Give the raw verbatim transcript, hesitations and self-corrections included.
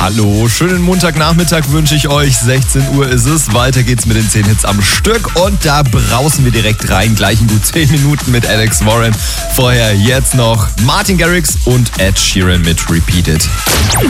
Hallo, schönen Montagnachmittag wünsche ich euch. sechzehn Uhr ist es. Weiter geht's mit den zehn Hits am Stück. Und da brausen wir direkt rein. Gleich in gut zehn Minuten mit Alex Warren. Vorher jetzt noch Martin Garrix und Ed Sheeran mit Repeat It.